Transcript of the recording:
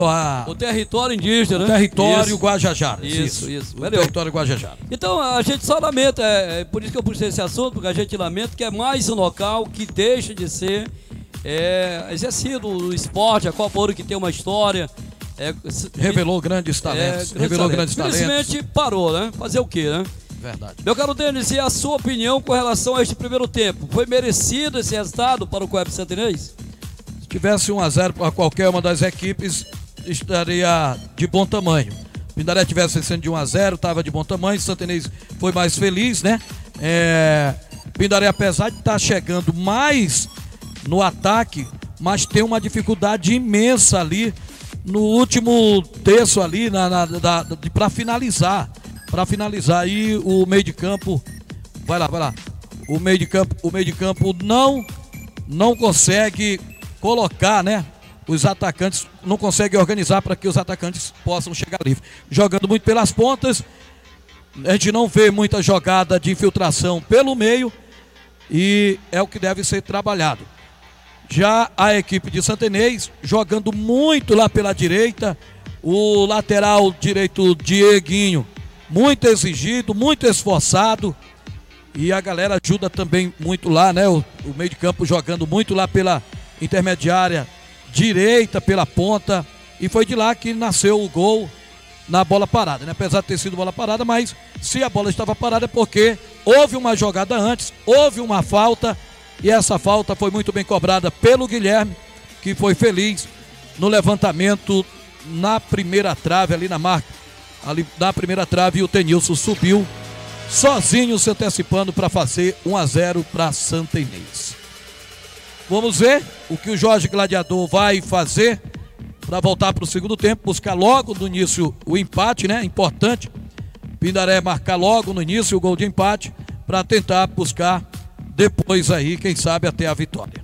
O território indígena, né? O território Guajajara. Isso. O território Guajajara. Então a gente só lamenta, por isso que eu puxei esse assunto, porque a gente lamenta que é mais um local que deixa de ser exercido o esporte, a Copa Ouro que tem uma história. Revelou grandes talentos. Infelizmente parou, né? Fazer o quê, né? Verdade. Meu caro Denis, e a sua opinião com relação a este primeiro tempo? Foi merecido esse resultado para o Coelho Santo Inês? Se tivesse 1-0 para qualquer uma das equipes, estaria de bom tamanho. Pindaré tivesse vencendo de 1-0, estava de bom tamanho. Santo Inês foi mais feliz, né? Pindaré, apesar de estar chegando mais no ataque, mas tem uma dificuldade imensa ali no último terço ali para finalizar. Aí o meio de campo vai lá. O meio de campo não consegue colocar, né? Os atacantes não conseguem organizar para que os atacantes possam chegar livre. Jogando muito pelas pontas, a gente não vê muita jogada de infiltração pelo meio e é o que deve ser trabalhado. Já a equipe de Santo Inês jogando muito lá pela direita, o lateral direito Dieguinho muito exigido, muito esforçado, e a galera ajuda também muito lá, né? O meio de campo jogando muito lá pela intermediária direita, pela ponta, e foi de lá que nasceu o gol na bola parada, né? Apesar de ter sido bola parada, mas se a bola estava parada é porque houve uma jogada antes, houve uma falta, e essa falta foi muito bem cobrada pelo Guilherme, que foi feliz no levantamento na primeira trave, ali na marca, ali na primeira trave, e o Tenilson subiu sozinho, se antecipando para fazer 1-0 para Santo Inês. Vamos ver o que o Jorge Gladiador vai fazer para voltar para o segundo tempo, buscar logo no início o empate, né? Importante Pindaré marcar logo no início o gol de empate para tentar buscar depois aí, quem sabe, até a vitória.